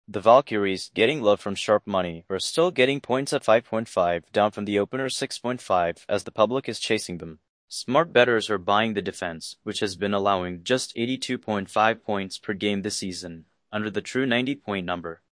The Valkyries, getting love from sharp money, are still getting points at 5.5, down from the opener 6.5, as the public is chasing them. Smart bettors are buying the defense, which has been allowing just 82.5 points per game this season, under the true 90-point number.